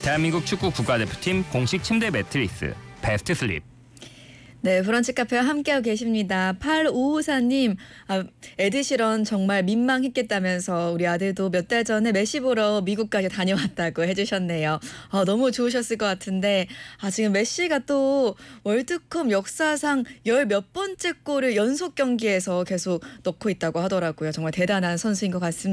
대한민국 축구 국가대표팀 공식 침대 매트리스 베스트 슬립. 네, 브런치 카페와 함께하고 계십니다. 8554님, 에드시런 정말 민망했겠다면서 우리 아들도 몇 달 전에 메시 보러 미국까지 다녀왔다고 해주셨네요. 너무 좋으셨을 것 같은데, 지금 메시가 또 월드컵 역사상 10몇 번째 골을 연속 경기에서 계속 넣고 있다고 하더라고요. 정말 대단한 선수인 것 같습니다.